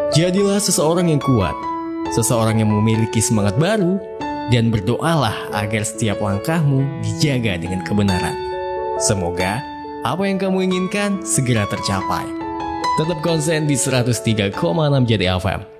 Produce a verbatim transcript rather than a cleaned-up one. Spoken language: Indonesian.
Jadilah seseorang yang kuat, seseorang yang memiliki semangat baru, dan berdoalah agar setiap langkahmu dijaga dengan kebenaran. Semoga apa yang kamu inginkan segera tercapai. Tetap konsen di seratus tiga koma enam J T F M.